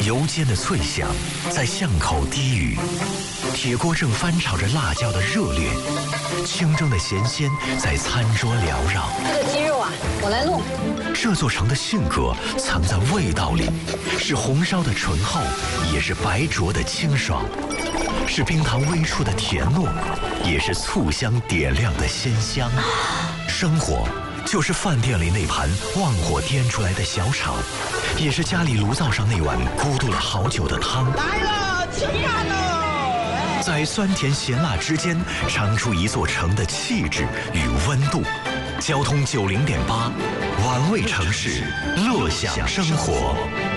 油煎的脆香在巷口低语，铁锅正翻炒着辣椒的热烈，清蒸的咸鲜在餐桌缭绕。 这个鸡肉啊，我来弄。 这座城的性格藏在味道里，是红烧的醇厚，也是白灼的清爽，是冰糖微触的甜糯，也是醋香点亮的鲜香。生活就是饭店里那盘旺火颠出来的小炒，也是家里炉灶上那碗咕嘟了好久的汤。 来了，吃饭了！ 在酸甜咸辣之间，尝出一座城的气质与温度。交通90.8，玩味城市，乐享生活。